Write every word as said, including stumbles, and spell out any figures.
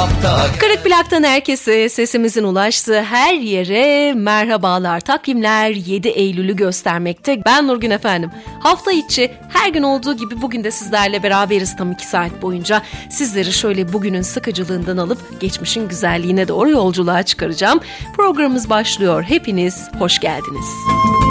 kapta. Kırık Plak'tan herkese, sesimizin ulaştığı her yere merhabalar. Takvimler yedi Eylül'ü göstermekte. Ben Nurgün efendim. Hafta içi her gün olduğu gibi bugün de sizlerle beraberiz tam iki saat boyunca. Sizleri şöyle bugünün sıkıcılığından alıp geçmişin güzelliğine doğru yolculuğa çıkaracağım. Programımız başlıyor. Hepiniz hoş geldiniz.